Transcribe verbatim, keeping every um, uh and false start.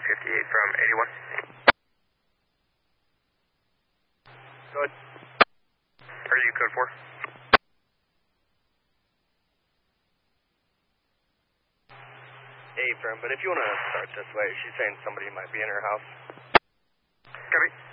fifty-eight from eighty-one. Go ahead. Are you code four? Hey, firm, but if you want to start this way, she's saying somebody might be in her house. Copy.